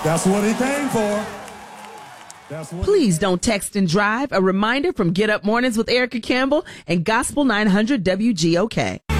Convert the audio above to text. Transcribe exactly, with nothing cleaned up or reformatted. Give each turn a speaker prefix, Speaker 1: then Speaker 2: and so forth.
Speaker 1: That's what he came for. That's what
Speaker 2: Please don't text and drive. A reminder from Get Up Mornings with Erica Campbell and Gospel nine hundred W G O K.